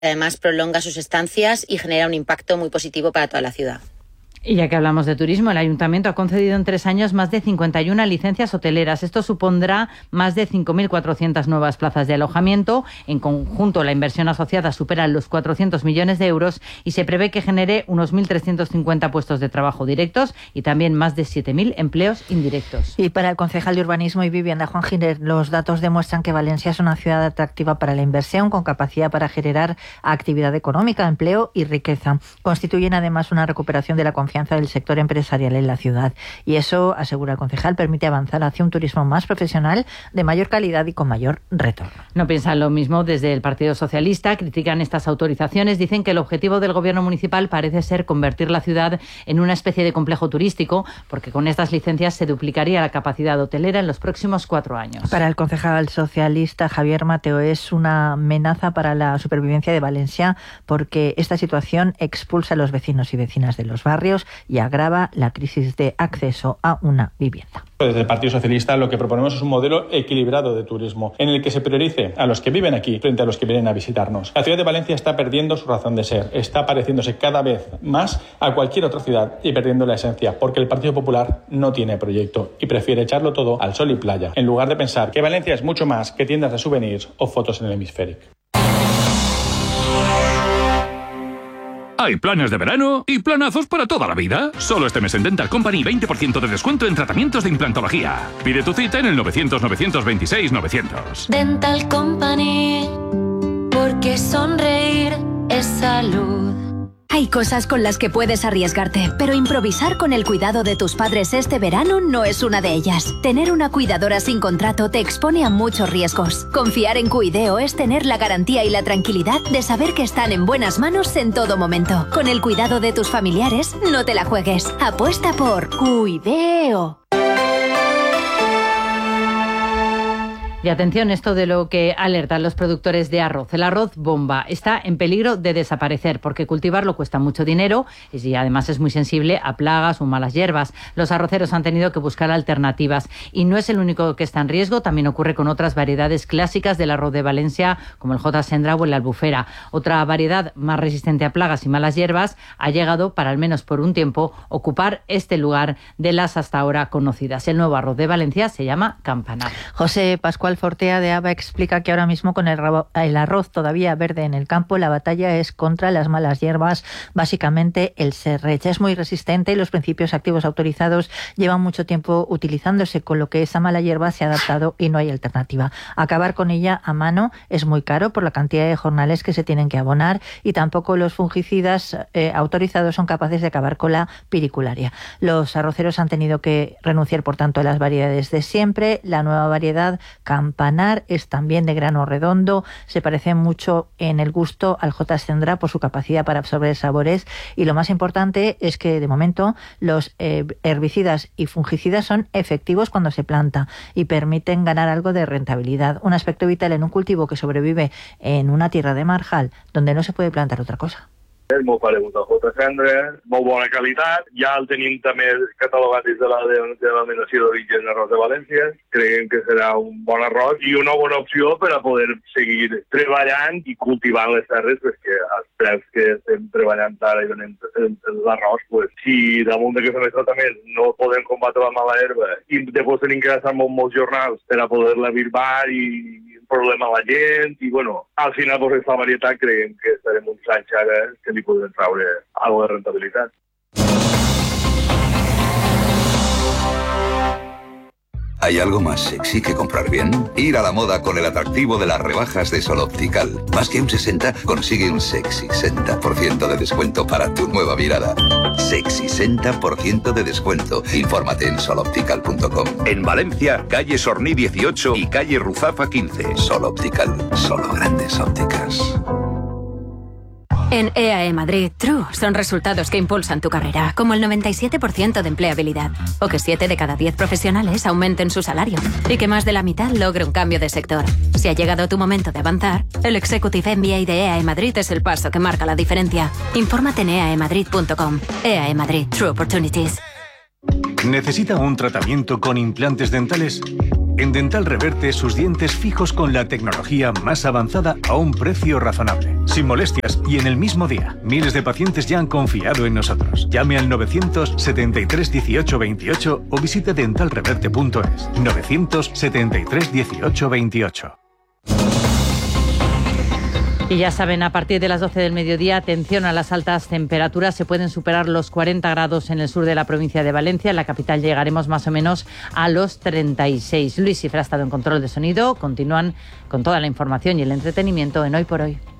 Además, prolonga sus estancias y genera un impacto muy positivo para toda la ciudad. Y ya que hablamos de turismo, el Ayuntamiento ha concedido en 3 años más de 51 licencias hoteleras. Esto supondrá más de 5.400 nuevas plazas de alojamiento. En conjunto, la inversión asociada supera los 400 millones de euros y se prevé que genere unos 1.350 puestos de trabajo directos y también más de 7.000 empleos indirectos. Y para el concejal de Urbanismo y Vivienda, Juan Giner, los datos demuestran que Valencia es una ciudad atractiva para la inversión, con capacidad para generar actividad económica, empleo y riqueza. Constituyen además una recuperación de la confianza del sector empresarial en la ciudad. Y eso, asegura el concejal, permite avanzar hacia un turismo más profesional, de mayor calidad y con mayor retorno. No piensan lo mismo desde el Partido Socialista. Critican estas autorizaciones. Dicen que el objetivo del gobierno municipal parece ser convertir la ciudad en una especie de complejo turístico, porque con estas licencias se duplicaría la capacidad hotelera en los próximos 4 años. Para el concejal socialista Javier Mateo es una amenaza para la supervivencia de Valencia, porque esta situación expulsa a los vecinos y vecinas de los barrios y agrava la crisis de acceso a una vivienda. Desde el Partido Socialista lo que proponemos es un modelo equilibrado de turismo, en el que se priorice a los que viven aquí frente a los que vienen a visitarnos. La ciudad de Valencia está perdiendo su razón de ser, está pareciéndose cada vez más a cualquier otra ciudad y perdiendo la esencia, porque el Partido Popular no tiene proyecto y prefiere echarlo todo al sol y playa, en lugar de pensar que Valencia es mucho más que tiendas de souvenirs o fotos en el Hemisféric. Hay planes de verano y planazos para toda la vida. Solo este mes en Dental Company 20% de descuento en tratamientos de implantología. Pide tu cita en el 900-926-900. Dental Company, porque sonreír es salud. Hay cosas con las que puedes arriesgarte, pero improvisar con el cuidado de tus padres este verano no es una de ellas. Tener una cuidadora sin contrato te expone a muchos riesgos. Confiar en Cuideo es tener la garantía y la tranquilidad de saber que están en buenas manos en todo momento. Con el cuidado de tus familiares, no te la juegues. Apuesta por Cuideo. Y atención, esto de lo que alertan los productores de arroz. El arroz bomba está en peligro de desaparecer porque cultivarlo cuesta mucho dinero y además es muy sensible a plagas o malas hierbas. Los arroceros han tenido que buscar alternativas y no es el único que está en riesgo. También ocurre con otras variedades clásicas del arroz de Valencia, como el J. Sendra o el Albufera. Otra variedad más resistente a plagas y malas hierbas ha llegado, para al menos por un tiempo, ocupar este lugar de las hasta ahora conocidas. El nuevo arroz de Valencia se llama Campanar. José Pascual Fortea de ABA explica que ahora mismo con el arroz todavía verde en el campo, la batalla es contra las malas hierbas, básicamente el serrech. Es muy resistente y los principios activos autorizados llevan mucho tiempo utilizándose, con lo que esa mala hierba se ha adaptado y no hay alternativa. Acabar con ella a mano es muy caro por la cantidad de jornales que se tienen que abonar y tampoco los fungicidas autorizados son capaces de acabar con la piricularia. Los arroceros han tenido que renunciar, por tanto, a las variedades de siempre. La nueva variedad Campanar es también de grano redondo, se parece mucho en el gusto al J. Sendra por su capacidad para absorber sabores, y lo más importante es que de momento los herbicidas y fungicidas son efectivos cuando se planta y permiten ganar algo de rentabilidad, un aspecto vital en un cultivo que sobrevive en una tierra de marjal donde no se puede plantar otra cosa. És molt paregut al J. Sendra, molt bona qualitat, ja el tenim també catalogat des de la denominació d'origen arròs de València, creiem que serà un bon arròs i una bona opció per a poder seguir treballant i cultivant les terres, perquè els preus que estem treballant ara i donem l'arròs, pues, si damunt d'aquest tractament no podem combatre la mala herba i després tenim que gastar molts jornals per a poder-la birbar i problema a la gent i, bueno, al final, pues, esta varietat creiem que estarem uns anys ara que li podem traure algo de rentabilitat. ¿Hay algo más sexy que comprar bien? Ir a la moda con el atractivo de las rebajas de Sol Optical. Más que un 60, consigue un sexy 60% de descuento para tu nueva mirada. Sexy 60% de descuento. Infórmate en soloptical.com. En Valencia, calle Sorní 18 y calle Ruzafa 15. Sol Optical, solo grandes ópticas. En EAE Madrid, True son resultados que impulsan tu carrera, como el 97% de empleabilidad, o que 7 de cada 10 profesionales aumenten su salario, y que más de la mitad logre un cambio de sector. Si ha llegado tu momento de avanzar, el Executive MBA de EAE Madrid es el paso que marca la diferencia. Infórmate en eaemadrid.com. EAE Madrid, True Opportunities. ¿Necesita un tratamiento con implantes dentales? En Dental Reverte, sus dientes fijos con la tecnología más avanzada a un precio razonable. Sin molestias y en el mismo día. Miles de pacientes ya han confiado en nosotros. Llame al 973 18 28 o visite dentalreverte.es. 973 18 28. Y ya saben, a partir de las 12 del mediodía, atención a las altas temperaturas. Se pueden superar los 40 grados en el sur de la provincia de Valencia. En la capital llegaremos más o menos a los 36. Luis Cifra ha estado en control de sonido. Continúan con toda la información y el entretenimiento en Hoy por Hoy.